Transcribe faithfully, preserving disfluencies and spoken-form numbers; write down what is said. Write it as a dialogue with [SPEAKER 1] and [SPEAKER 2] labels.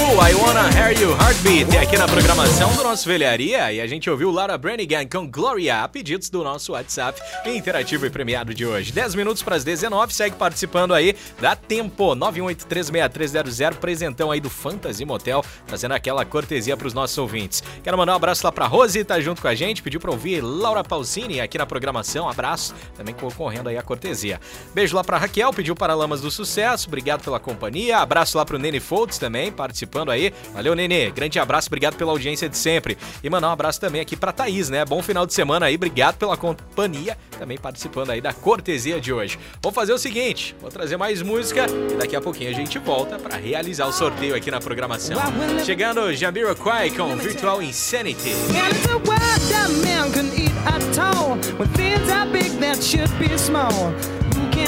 [SPEAKER 1] I Wanna Hear You Heartbeat aqui na programação do nosso Velharia. E a gente ouviu Laura Branigan com Gloria, pedidos do nosso WhatsApp interativo e premiado de hoje. dez minutos para as dezenove, segue participando aí. Dá tempo, nove um oito três seis três zero zero, presentão aí do Fantasy Motel, trazendo aquela cortesia para os nossos ouvintes. Quero mandar um abraço lá pra Rose, tá junto com a gente, pediu pra ouvir Laura Pausini aqui na programação. Abraço, também concorrendo aí a cortesia. Beijo lá pra Raquel, pediu para Lamas do Sucesso, obrigado pela companhia. Abraço lá pro Nene Foltz também, participando aí. Valeu, Nenê, grande abraço, obrigado pela audiência de sempre. E mandar um abraço também aqui pra Thaís, né? Bom final de semana aí, obrigado pela companhia, também participando aí da cortesia de hoje. Vou fazer o seguinte, vou trazer mais música e daqui a pouquinho a gente volta pra realizar o sorteio aqui na programação. Chegando Jamiroquai com Virtual Insanity.
[SPEAKER 2] And it's a word that man can eat at all. When things are big that should be small.